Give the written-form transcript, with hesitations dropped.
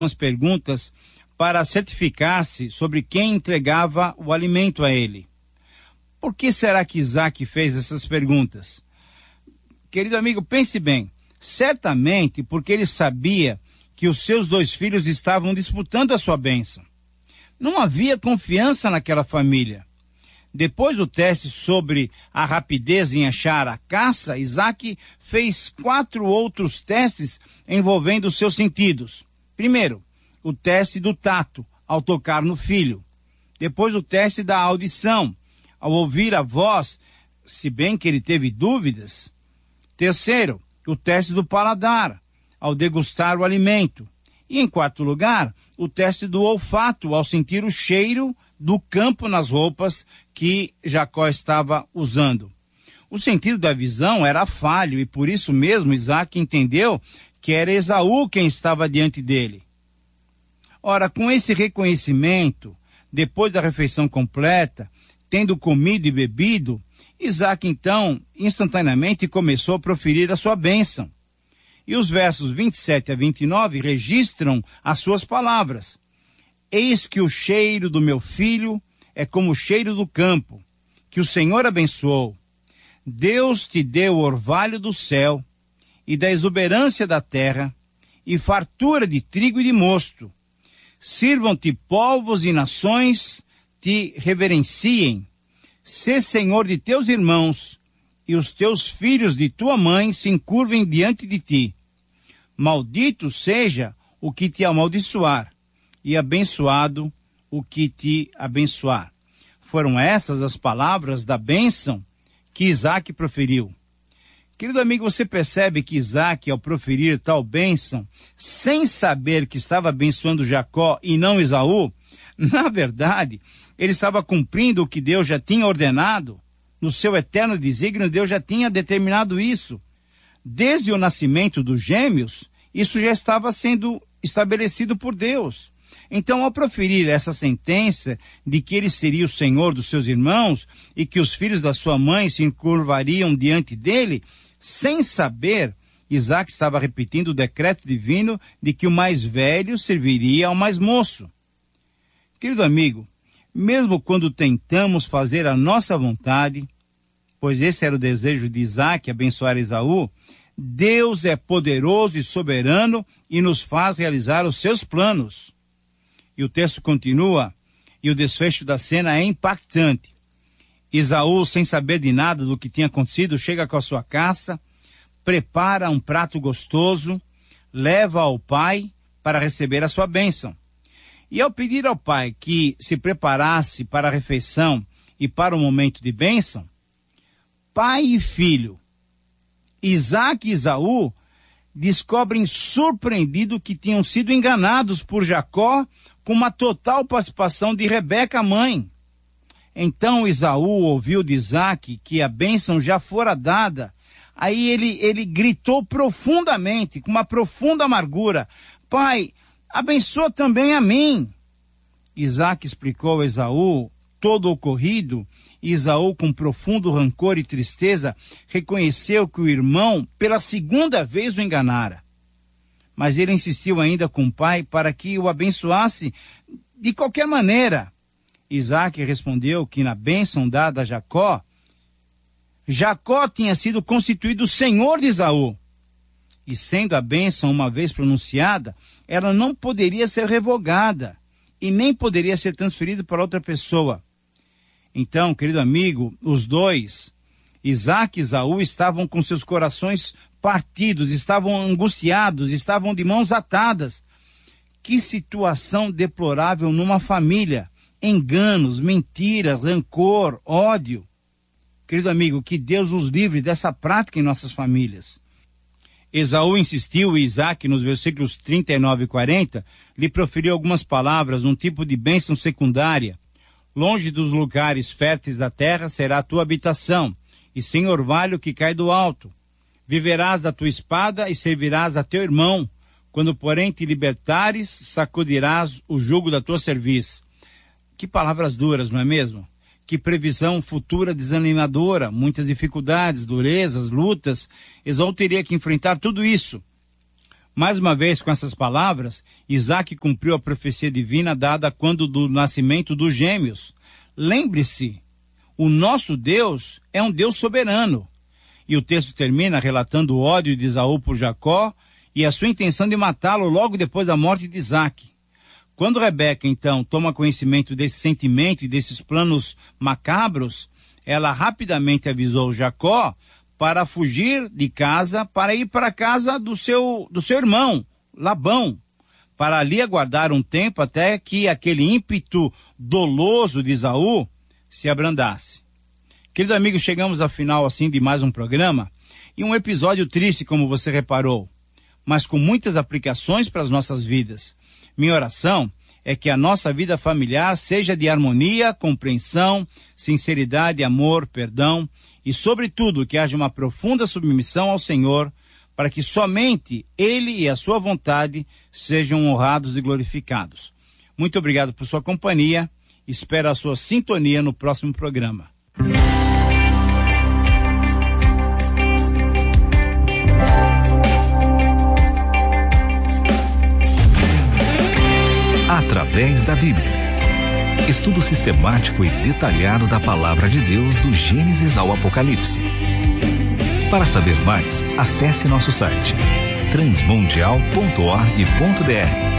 umas perguntas para certificar-se sobre quem entregava o alimento a ele. Por que será que Isaac fez essas perguntas? Querido amigo, pense bem. Certamente porque ele sabia que os seus 2 filhos estavam disputando a sua bênção. Não havia confiança naquela família. Depois do teste sobre a rapidez em achar a caça, Isaac fez 4 outros testes envolvendo os seus sentidos. Primeiro, o teste do tato, ao tocar no filho. Depois, o teste da audição, ao ouvir a voz, se bem que ele teve dúvidas. Terceiro, o teste do paladar, ao degustar o alimento. E, em quarto lugar, o teste do olfato, ao sentir o cheiro do campo nas roupas que Jacó estava usando. O sentido da visão era falho e por isso mesmo Isaac entendeu que era Esaú quem estava diante dele. Ora, com esse reconhecimento, depois da refeição completa, tendo comido e bebido, Isaac então instantaneamente começou a proferir a sua bênção. E os versos 27 a 29 registram as suas palavras. Eis que o cheiro do meu filho é como o cheiro do campo, que o Senhor abençoou. Deus te deu o orvalho do céu e da exuberância da terra, e fartura de trigo e de mosto. Sirvam-te povos e nações, te reverenciem. Sê senhor de teus irmãos, e os teus filhos de tua mãe se encurvem diante de ti. Maldito seja o que te amaldiçoar, e abençoado o que te abençoar. Foram essas as palavras da bênção que Isaac proferiu. Querido amigo, você percebe que Isaac, ao proferir tal bênção, sem saber que estava abençoando Jacó e não Esaú, na verdade, ele estava cumprindo o que Deus já tinha ordenado. No seu eterno desígnio, Deus já tinha determinado isso. Desde o nascimento dos gêmeos, isso já estava sendo estabelecido por Deus. Então, ao proferir essa sentença de que ele seria o senhor dos seus irmãos e que os filhos da sua mãe se encurvariam diante dele, sem saber, Isaac estava repetindo o decreto divino de que o mais velho serviria ao mais moço. Querido amigo, mesmo quando tentamos fazer a nossa vontade, pois esse era o desejo de Isaac, abençoar Esaú, Deus é poderoso e soberano e nos faz realizar os seus planos. E o texto continua, e o desfecho da cena é impactante. Esaú, sem saber de nada do que tinha acontecido, chega com a sua caça, prepara um prato gostoso, leva ao pai para receber a sua bênção. E ao pedir ao pai que se preparasse para a refeição e para o momento de bênção, pai e filho, Isaac e Esaú, descobrem surpreendido que tinham sido enganados por Jacó com uma total participação de Rebeca, a mãe. Então Esaú ouviu de Isaac que a bênção já fora dada. Aí ele gritou profundamente, com uma profunda amargura: Pai, abençoa também a mim. Isaac explicou a Esaú todo o ocorrido. E Esaú, com profundo rancor e tristeza, reconheceu que o irmão, pela segunda vez, o enganara. Mas ele insistiu ainda com o pai para que o abençoasse de qualquer maneira. Isaac respondeu que na bênção dada a Jacó, Jacó tinha sido constituído senhor de Esaú. E sendo a bênção uma vez pronunciada, ela não poderia ser revogada e nem poderia ser transferida para outra pessoa. Então, querido amigo, os dois, Isaac e Esaú, estavam com seus corações partidos, estavam angustiados, estavam de mãos atadas. Que situação deplorável numa família! Enganos, mentiras, rancor, ódio. Querido amigo, que Deus os livre dessa prática em nossas famílias. Esaú insistiu e Isaac, nos versículos 39 e 40, lhe proferiu algumas palavras, um tipo de bênção secundária. Longe dos lugares férteis da terra será a tua habitação, e sem orvalho que cai do alto. Viverás da tua espada e servirás a teu irmão. Quando, porém, te libertares, sacudirás o jugo da tua cerviz. Que palavras duras, não é mesmo? Que previsão futura desanimadora, muitas dificuldades, durezas, lutas. Esaú teria que enfrentar tudo isso. Mais uma vez, com essas palavras, Isaac cumpriu a profecia divina dada quando do nascimento dos gêmeos. Lembre-se, o nosso Deus é um Deus soberano. E o texto termina relatando o ódio de Esaú por Jacó e a sua intenção de matá-lo logo depois da morte de Isaac. Quando Rebeca, então, toma conhecimento desse sentimento e desses planos macabros, ela rapidamente avisou Jacó para fugir de casa, para ir para a casa do seu irmão, Labão, para ali aguardar um tempo até que aquele ímpeto doloso de Esaú se abrandasse. Querido amigo, chegamos ao final assim de mais um programa, e um episódio triste, como você reparou, mas com muitas aplicações para as nossas vidas. Minha oração é que a nossa vida familiar seja de harmonia, compreensão, sinceridade, amor, perdão e, sobretudo, que haja uma profunda submissão ao Senhor para que somente Ele e a sua vontade sejam honrados e glorificados. Muito obrigado por sua companhia. Espero a sua sintonia no próximo programa. Através da Bíblia. Estudo sistemático e detalhado da Palavra de Deus do Gênesis ao Apocalipse. Para saber mais, acesse nosso site transmundial.org.br.